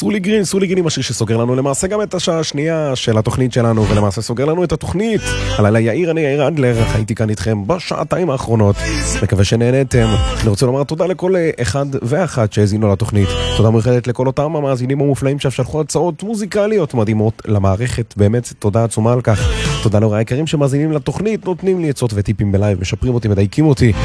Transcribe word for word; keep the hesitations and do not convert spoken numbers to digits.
סולי גרין, סולי גרין עם השיר שסוגר לנו למעשה גם את השעה השנייה של התוכנית שלנו, ולמעשה סוגר לנו את התוכנית. הלילה יאיר, אני יאיר אדלר, הייתי כאן איתכם בשעתיים האחרונות, מקווה שנהנתם. אני רוצה לומר תודה לכל אחד ואחת שהזינו לתוכנית, תודה מיוחדת לכל אותם המאזינים המופלאים ששלחו הצעות מוזיקליות מדהימות למערכת, באמת תודה עצומה על כך. תודה להורי היקרים שמאזינים לתוכנית, נותנים לי עצות וטיפים בלייב, משפרים אותי, מדייקים אותי.